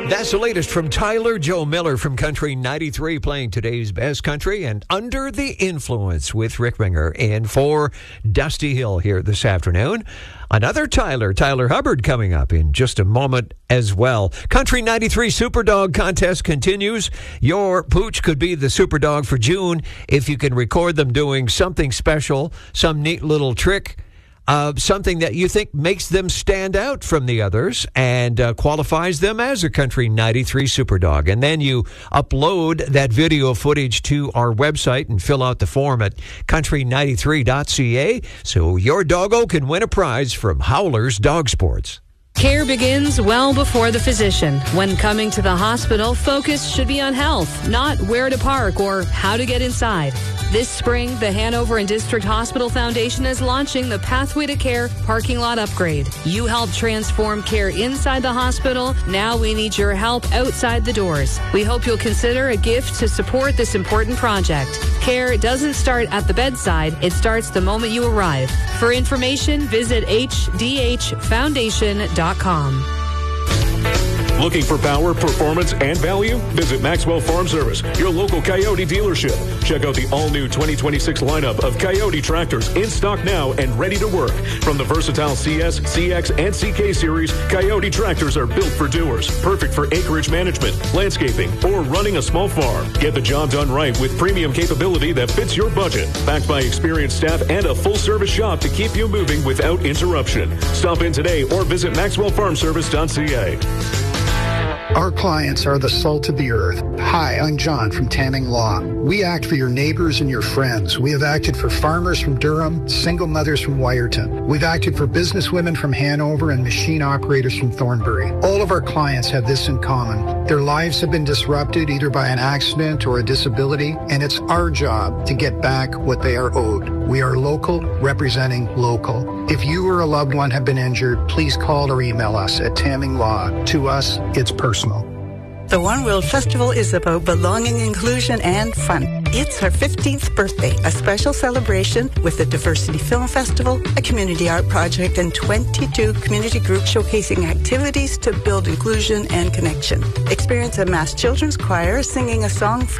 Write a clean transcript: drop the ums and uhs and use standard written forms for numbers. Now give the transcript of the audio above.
That's the latest from Tyler Joe Miller from Country 93, playing today's best country and Under the Influence with Rick Winger in for Dusty Hill here this afternoon. Another Tyler Hubbard coming up in just a moment as well. Country 93 Superdog contest continues. Your pooch could be the Superdog for June if you can record them doing something special, some neat little trick, something that you think makes them stand out from the others and qualifies them as a Country 93 Superdog. And then you upload that video footage to our website and fill out the form at country93.ca so your doggo can win a prize from Howler's Dog Sports. Care begins well before the physician. When coming to the hospital, focus should be on health, not where to park or how to get inside. This spring, the Hanover and District Hospital Foundation is launching the Pathway to Care parking lot upgrade. You helped transform care inside the hospital. Now we need your help outside the doors. We hope you'll consider a gift to support this important project. Care doesn't start at the bedside. It starts the moment you arrive. For information, visit hdhfoundation.com. Looking for power, performance, and value? Visit Maxwell Farm Service, your local Coyote dealership. Check out the all-new 2026 lineup of Coyote tractors in stock now and ready to work. From the versatile CS, CX, and CK series, Coyote tractors are built for doers, perfect for acreage management, landscaping, or running a small farm. Get the job done right with premium capability that fits your budget. Backed by experienced staff and a full-service shop to keep you moving without interruption. Stop in today or visit maxwellfarmservice.ca. Our clients are the salt of the earth. Hi, I'm John from Tanning Law. We act for your neighbors and your friends. We have acted for farmers from Durham, single mothers from Wyerton. We've acted for businesswomen from Hanover and machine operators from Thornbury. All of our clients have this in common. Their lives have been disrupted either by an accident or a disability, and it's our job to get back what they are owed. We are local, representing local. If you or a loved one have been injured, please call or email us at Tanning Law. To us, it's personal. The One World Festival is about belonging, inclusion, and fun. It's her 15th birthday, a special celebration with the Diversity Film Festival, a community art project, and 22 community groups showcasing activities to build inclusion and connection. Experience a Mass Children's Choir singing a song